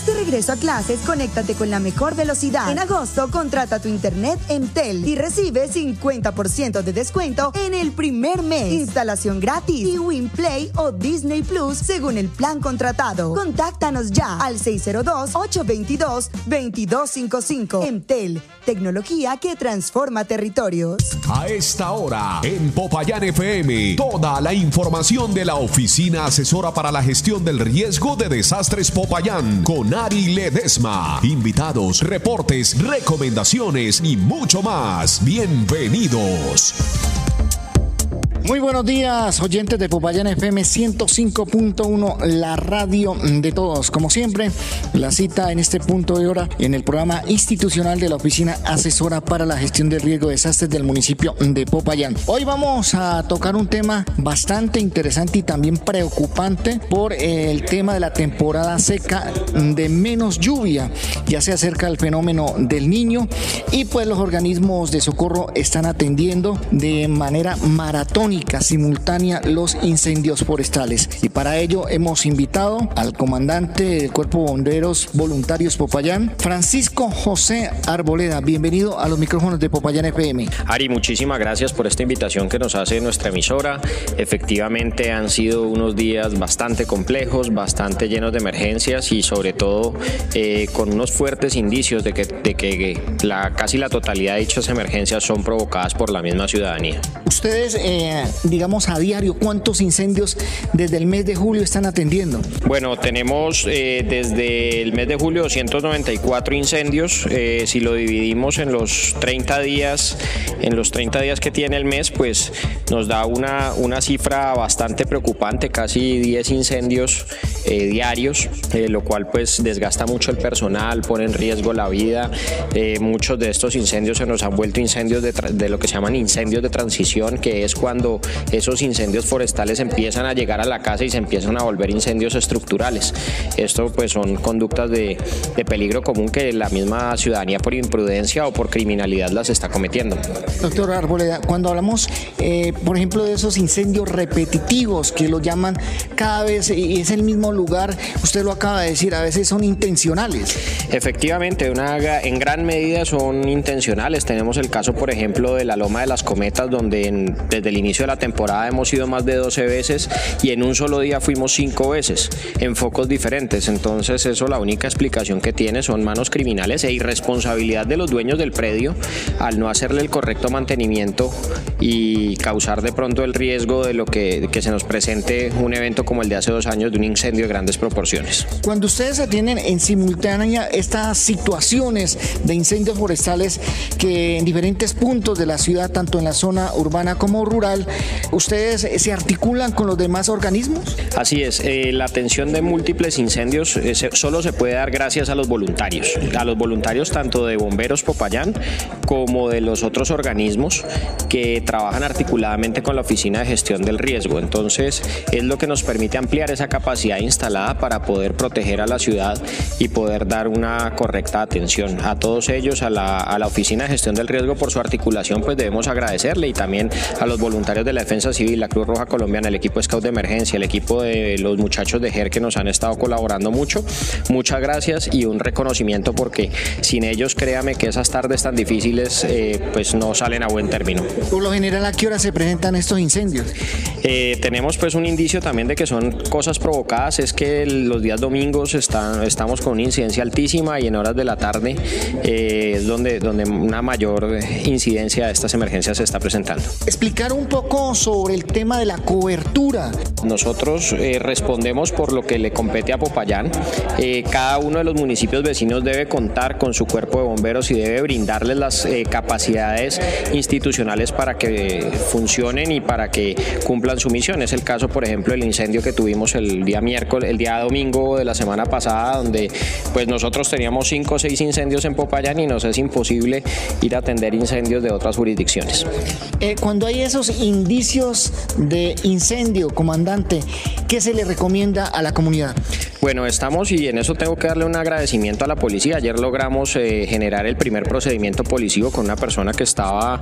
De regreso a clases, conéctate con la mejor velocidad. En agosto, contrata tu internet Entel y recibe 50% de descuento en el primer mes. Instalación gratis y WinPlay o Disney Plus según el plan contratado. Contáctanos ya al 602-822-2255. Entel, tecnología que transforma territorios. A esta hora, en Popayán FM, toda la información de la Oficina Asesora para la Gestión del Riesgo de Desastres Popayán, con Ari Ledesma. Invitados, reportes, recomendaciones y mucho más. Bienvenidos. Muy buenos días, oyentes de Popayán FM 105.1, la radio de todos. Como siempre, la cita en este punto de hora en el programa institucional de la Oficina Asesora para la Gestión del Riesgo de Desastres del municipio de Popayán. Hoy vamos a tocar un tema bastante interesante y también preocupante por el tema de la temporada seca, de menos lluvia. Ya se acerca el fenómeno del Niño y pues los organismos de socorro están atendiendo de manera maratónica, simultánea, los incendios forestales. Y para ello hemos invitado al comandante del Cuerpo de Bomberos Voluntarios Popayán, Francisco José Arboleda. Bienvenido a los micrófonos de Popayán FM. Ari, muchísimas gracias por esta invitación que nos hace nuestra emisora. Efectivamente han sido unos días bastante complejos, bastante llenos de emergencias y sobre todo con unos fuertes indicios de que casi la totalidad de dichas emergencias son provocadas por la misma ciudadanía. Ustedes, digamos a diario, ¿cuántos incendios desde el mes de julio están atendiendo? Bueno, tenemos desde el mes de julio 294 incendios. Si lo dividimos en los 30 días que tiene el mes, pues nos da una cifra bastante preocupante, casi 10 incendios diarios, lo cual pues desgasta mucho el personal, pone en riesgo la vida. Muchos de estos incendios se nos han vuelto incendios de lo que se llaman incendios de transición, que es cuando esos incendios forestales empiezan a llegar a la casa y se empiezan a volver incendios estructurales. Esto pues son conductas de peligro común que la misma ciudadanía por imprudencia o por criminalidad las está cometiendo. Doctor Arboleda, cuando hablamos por ejemplo de esos incendios repetitivos que lo llaman cada vez y es el mismo lugar, usted lo acaba de decir, a veces son intencionales. Efectivamente, en gran medida son intencionales. Tenemos el caso, por ejemplo, de la Loma de las Cometas, donde desde el inicio de la temporada hemos ido más de 12 veces y en un solo día fuimos 5 veces en focos diferentes. Entonces eso, la única explicación que tiene son manos criminales e irresponsabilidad de los dueños del predio al no hacerle el correcto mantenimiento y causar de pronto el riesgo de lo que se nos presente un evento como el de hace 2 años de un incendio de grandes proporciones. Cuando ustedes atienden en simultánea estas situaciones de incendios forestales que en diferentes puntos de la ciudad, tanto en la zona urbana como rural, ¿ustedes se articulan con los demás organismos? Así es, la atención de múltiples incendios solo se puede dar gracias a los voluntarios tanto de Bomberos Popayán como de los otros organismos que trabajan articuladamente con la Oficina de Gestión del Riesgo. Entonces es lo que nos permite ampliar esa capacidad instalada para poder proteger a la ciudad y poder dar una correcta atención. A todos ellos, a la Oficina de Gestión del Riesgo por su articulación, pues debemos agradecerle, y también a los voluntarios de la Defensa Civil, la Cruz Roja Colombiana, el equipo Scout de Emergencia, el equipo de los muchachos de GER que nos han estado colaborando mucho. Muchas gracias y un reconocimiento, porque sin ellos, créame que esas tardes tan difíciles pues no salen a buen término. Por lo general, ¿a qué hora se presentan estos incendios? Tenemos pues un indicio también de que son cosas provocadas, es que los días domingos estamos con una incidencia altísima y en horas de la tarde es donde una mayor incidencia de estas emergencias se está presentando. Explicar un poco sobre el tema de la cobertura. Nosotros respondemos por lo que le compete a Popayán. Cada uno de los municipios vecinos debe contar con su cuerpo de bomberos y debe brindarles las capacidades institucionales para que funcionen y para que cumplan su misión. Es el caso, por ejemplo, del incendio que tuvimos el día domingo de la semana pasada, donde pues nosotros teníamos 5 o 6 incendios en Popayán y nos es imposible ir a atender incendios de otras jurisdicciones. Cuando hay esos indicios de incendio, comandante, ¿qué se le recomienda a la comunidad? Bueno, estamos, y en eso tengo que darle un agradecimiento a la policía. Ayer logramos generar el primer procedimiento policivo con una persona que estaba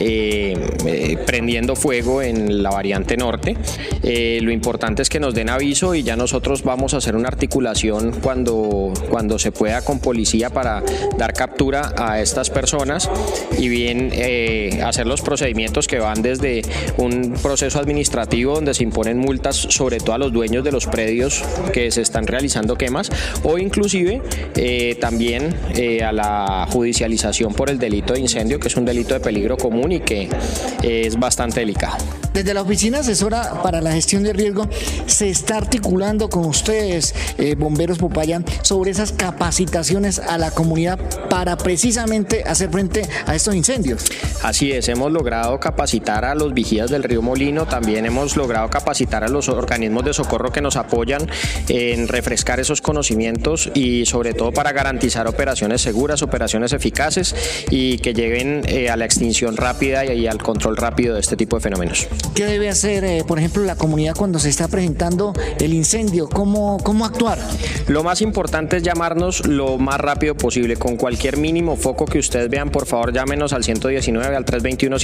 prendiendo fuego en la variante norte. Lo importante es que nos den aviso y ya nosotros vamos a hacer una articulación cuando se pueda con policía para dar captura a estas personas y bien hacer los procedimientos que van desde un proceso administrativo donde se imponen multas sobre todo a los dueños de los predios que se están realizando quemas, o inclusive también a la judicialización por el delito de incendio, que es un delito de peligro común y que es bastante delicado. Desde la Oficina Asesora para la Gestión de Riesgo se está articulando con ustedes, Bomberos Popayán, sobre esas capacitaciones a la comunidad para precisamente hacer frente a estos incendios. Así es, hemos logrado capacitar a los vigías del río Molino, también hemos logrado capacitar a los organismos de socorro que nos apoyan en refrescar esos conocimientos y sobre todo para garantizar operaciones seguras, operaciones eficaces y que lleven a la extinción rápida y al control rápido de este tipo de fenómenos. ¿Qué debe hacer, por ejemplo, la comunidad cuando se está presentando el incendio? ¿Cómo actuar? Lo más importante es llamarnos lo más rápido posible. Con cualquier mínimo foco que ustedes vean, por favor llámenos al 119, al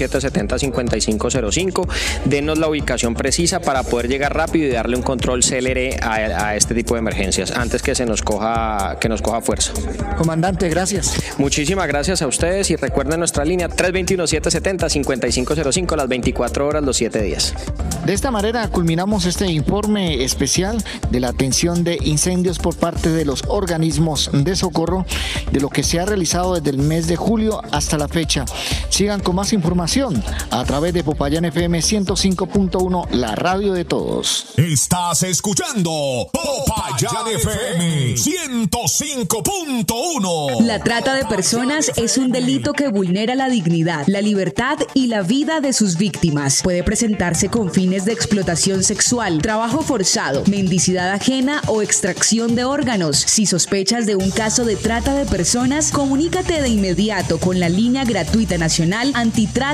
321-770-5505, denos la ubicación precisa para poder llegar rápido y darle un control célere a este tipo de emergencias antes que nos coja fuerza. Comandante, gracias. Muchísimas gracias a ustedes y recuerden nuestra línea 321-770-5505, las 24 horas, los 7 días. De esta manera culminamos este informe especial de la atención de incendios por parte de los organismos de socorro, de lo que se ha realizado desde el mes de julio hasta la fecha. Sigan con más información a través de Popayán FM 105.1, la radio de todos. Estás escuchando Popayán FM 105.1. La trata de personas es un delito que vulnera la dignidad, la libertad y la vida de sus víctimas. Puede presentarse con fines de explotación sexual, trabajo forzado, mendicidad ajena o extracción de órganos. Si sospechas de un caso de trata de personas, comunícate de inmediato con la línea gratuita nacional antitrata